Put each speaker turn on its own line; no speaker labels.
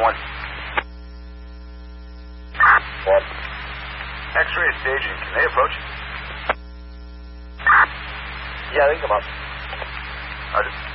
911.
What?
X-ray staging. Can they approach?
Yeah, they can come up.
Roger.